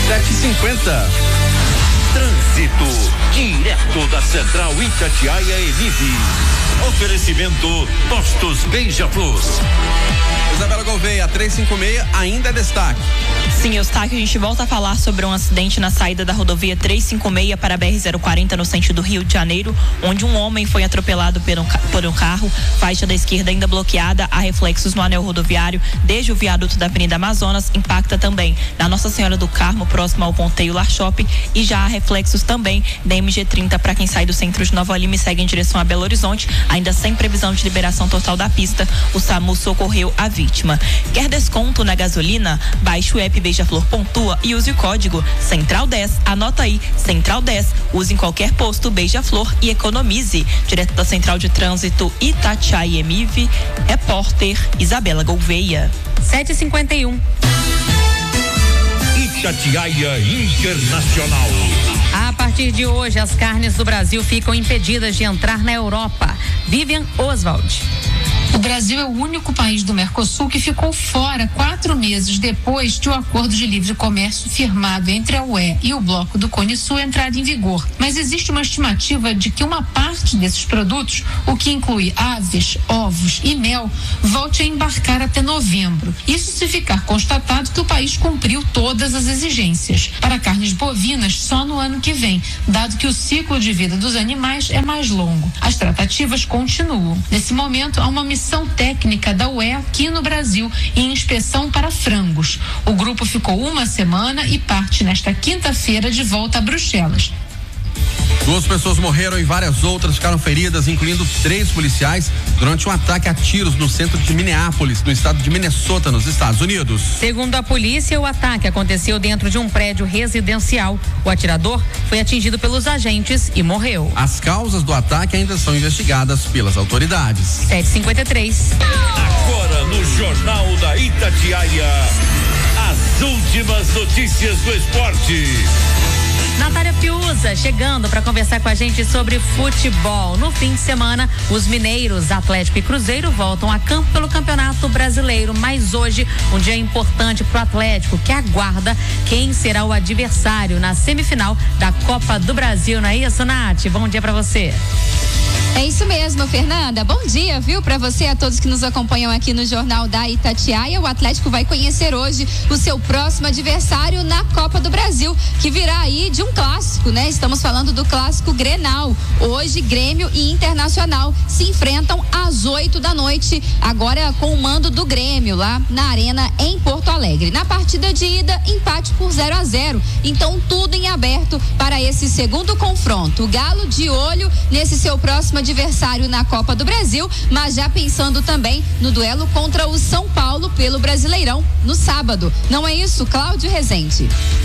7h50. Trânsito, direto da Central Itatiaia Emílio. Oferecimento Postos Beija-Flor. Isabela Gouveia, 356, ainda é destaque. Sim, Eustáquio, a gente volta a falar sobre um acidente na saída da rodovia 356 para a BR-040 no sentido Rio de Janeiro, onde um homem foi atropelado por um carro, faixa da esquerda ainda bloqueada, há reflexos no anel rodoviário, desde o viaduto da Avenida Amazonas, impacta também na Nossa Senhora do Carmo, próximo ao Ponteio Lar Shopping, e já há reflexos também da MG30 para quem sai do centro de Nova Lima e segue em direção a Belo Horizonte, ainda sem previsão de liberação total da pista. O SAMU socorreu a vítima. Quer desconto na gasolina? Baixe o app Beija-Flor Pontua e use o código Central 10. Anota aí, Central 10. Use em qualquer posto Beija-Flor e economize. Direto da Central de Trânsito Itatiaia Emive, repórter Isabela Gouveia. 7h51. Itatiaia Internacional. A partir de hoje, as carnes do Brasil ficam impedidas de entrar na Europa. Vivian Oswald. O Brasil é o único país do Mercosul que ficou fora 4 meses depois de o acordo de livre comércio firmado entre a UE e o bloco do Cone Sul entrar em vigor. Mas existe uma estimativa de que uma parte desses produtos, o que inclui aves, ovos e mel, volte a embarcar até novembro. Isso se ficar constatado que o país cumpriu todas as exigências. Para carnes bovinas, só no ano que vem, dado que o ciclo de vida dos animais é mais longo. As tratativas continuam. Nesse momento, há uma missão técnica da UE aqui no Brasil em inspeção para frangos. O grupo ficou uma semana e parte nesta quinta-feira de volta a Bruxelas. 2 pessoas morreram e várias outras ficaram feridas, incluindo 3 policiais, durante um ataque a tiros no centro de Minneapolis, no estado de Minnesota, nos Estados Unidos. Segundo a polícia, o ataque aconteceu dentro de um prédio residencial. O atirador foi atingido pelos agentes e morreu. As causas do ataque ainda são investigadas pelas autoridades. 7h53. Agora no Jornal da Itatiaia, as últimas notícias do esporte. Natália Fiuza chegando para conversar com a gente sobre futebol. No fim de semana, os mineiros, Atlético e Cruzeiro voltam a campo pelo Campeonato Brasileiro. Mas hoje, um dia importante para o Atlético, que aguarda quem será o adversário na semifinal da Copa do Brasil. Não é isso, Nath? Bom dia para você. É isso mesmo, Fernanda. Bom dia, viu? Para você e a todos que nos acompanham aqui no Jornal da Itatiaia. O Atlético vai conhecer hoje o seu próximo adversário na Copa do Brasil, que virá aí de um clássico, né? Estamos falando do clássico Grenal. Hoje, Grêmio e Internacional se enfrentam às 8 da noite, agora com o mando do Grêmio, lá na Arena em Porto Alegre. Na partida de ida, empate por 0-0. Então, tudo em aberto para esse segundo confronto. O Galo de olho nesse seu próximo adversário na Copa do Brasil, mas já pensando também no duelo contra o São Paulo pelo Brasileirão no sábado. Não é isso, Cláudio Rezende?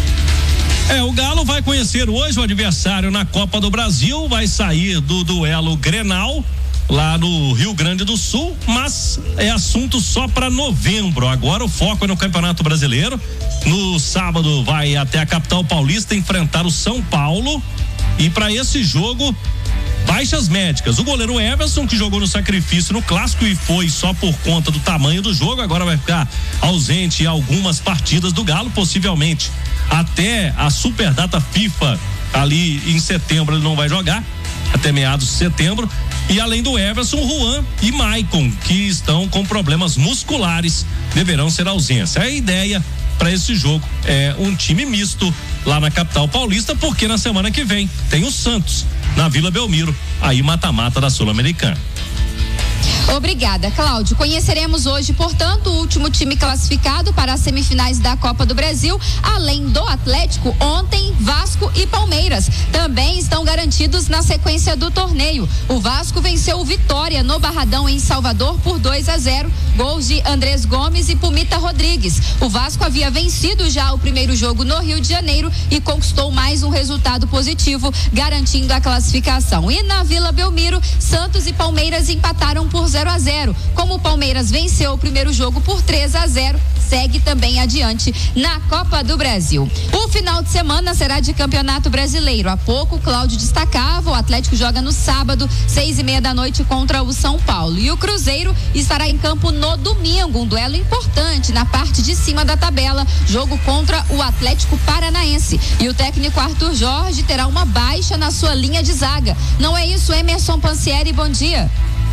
O Galo vai conhecer hoje o adversário na Copa do Brasil, vai sair do duelo Grenal lá no Rio Grande do Sul, mas é assunto só para novembro. Agora o foco é no Campeonato Brasileiro. No sábado vai até a capital paulista enfrentar o São Paulo, e para esse jogo, baixas médicas. O goleiro Everson, que jogou no sacrifício no clássico e foi só por conta do tamanho do jogo, agora vai ficar ausente em algumas partidas do Galo, possivelmente até a Superdata FIFA ali em setembro ele não vai jogar, até meados de setembro. E além do Everson, Juan e Maicon, que estão com problemas musculares, deverão ser ausentes. A ideia para esse jogo é um time misto lá na capital paulista, porque na semana que vem tem o Santos na Vila Belmiro, aí mata-mata da Sul-Americana. Obrigada, Cláudio. Conheceremos hoje, portanto, o último time classificado para as semifinais da Copa do Brasil. Além do Atlético, ontem Vasco e Palmeiras também estão garantidos na sequência do torneio. O Vasco venceu o Vitória no Barradão em Salvador por 2-0, gols de Andrés Gomes e Pumita Rodrigues. O Vasco havia vencido já o primeiro jogo no Rio de Janeiro e conquistou mais um resultado positivo, garantindo a classificação. E na Vila Belmiro, Santos e Palmeiras empataram por 0-0. Como o Palmeiras venceu o primeiro jogo por 3-0, segue também adiante na Copa do Brasil. O final de semana será de Campeonato Brasileiro. Há pouco o Cláudio destacava, o Atlético joga no sábado, 6:30 da noite contra o São Paulo. E o Cruzeiro estará em campo no domingo, um duelo importante na parte de cima da tabela, jogo contra o Atlético Paranaense. E o técnico Arthur Jorge terá uma baixa na sua linha de zaga. Não é isso, Emerson Pansieri, bom dia.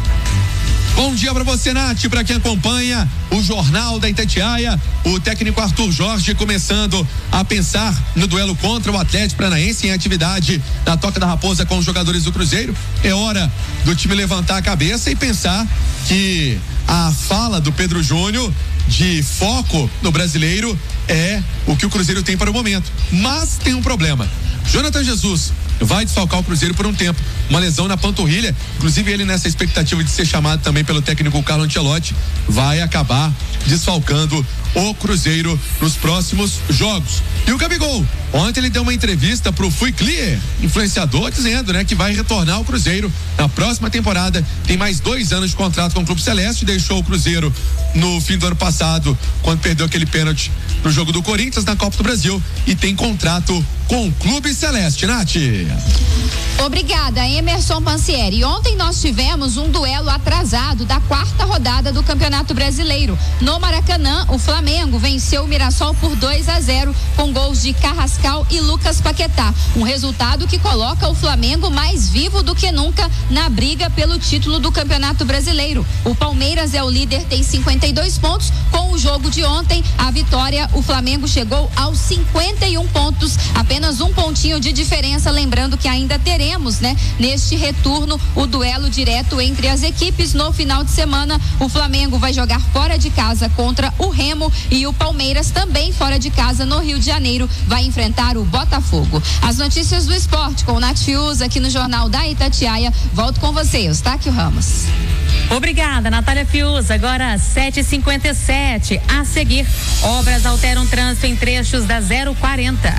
Bom dia para você, Nath, para quem acompanha o Jornal da Itatiaia. O técnico Arthur Jorge começando a pensar no duelo contra o Atlético Paranaense em atividade na Toca da Raposa com os jogadores do Cruzeiro. É hora do time levantar a cabeça e pensar que a fala do Pedro Júnior de foco no Brasileiro é o que o Cruzeiro tem para o momento. Mas tem um problema. Jonathan Jesus vai desfalcar o Cruzeiro por um tempo, uma lesão na panturrilha, inclusive ele nessa expectativa de ser chamado também pelo técnico Carlo Ancelotti, vai acabar desfalcando o Cruzeiro nos próximos jogos. E o Gabigol, ontem ele deu uma entrevista pro Fui Clear, influenciador, dizendo, que vai retornar ao Cruzeiro na próxima temporada, tem mais 2 anos de contrato com o Clube Celeste, deixou o Cruzeiro no fim do ano passado, quando perdeu aquele pênalti no jogo do Corinthians na Copa do Brasil, e tem contrato com o Clube Celeste. Nath. Obrigada, Emerson Pansieri. Ontem nós tivemos um duelo atrasado da 4ª rodada do Campeonato Brasileiro. No Maracanã, o Flamengo venceu o Mirassol por 2-0 com gols de Carrascal e Lucas Paquetá. Um resultado que coloca o Flamengo mais vivo do que nunca na briga pelo título do Campeonato Brasileiro. O Palmeiras é o líder, tem 52 pontos. Com o jogo de ontem, a vitória, o Flamengo chegou aos 51 pontos, apenas um pontinho de diferença, lembrando que ainda teremos, neste retorno, o duelo direto entre as equipes. No final de semana, o Flamengo vai jogar fora de casa contra o Remo e o Palmeiras também fora de casa no Rio de Janeiro vai enfrentar o Botafogo. As notícias do esporte com o Nath Fiuza aqui no Jornal da Itatiaia. Volto com você, Eustáquio Ramos. Obrigada, Natália Fiuza. Agora 7h57. A seguir, obras alteram trânsito em trechos da 040.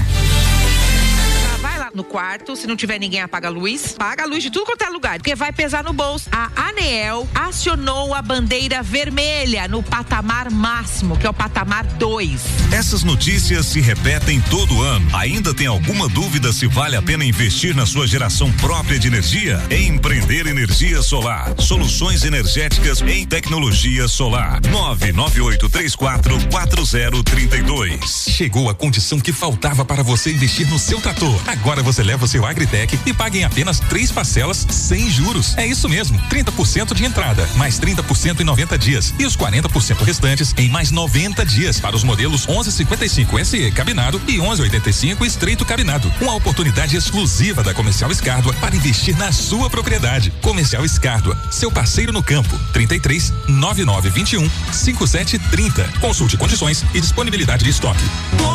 Vai lá no quarto, se não tiver ninguém, apaga a luz de tudo quanto é lugar, porque vai pesar no bolso. A ANEEL acionou a bandeira vermelha no patamar máximo, que é o patamar 2. Essas notícias se repetem todo ano. Ainda tem alguma dúvida se vale a pena investir na sua geração própria de energia? Empreender Energia Solar. Soluções energéticas em tecnologia solar. 998344032. Chegou a condição que faltava para você investir no seu trator. Agora você leva o seu Agritec e paga em apenas 3 parcelas sem juros. É isso mesmo, 30% de entrada, mais 30% em 90 dias e os 40% restantes em mais 90 dias para os modelos 1155 SE cabinado e 1185 estreito cabinado. Uma oportunidade exclusiva da Comercial Escárdua para investir na sua propriedade. Comercial Escárdua, seu parceiro no campo. 33 9921 5730. Consulte condições e disponibilidade de estoque.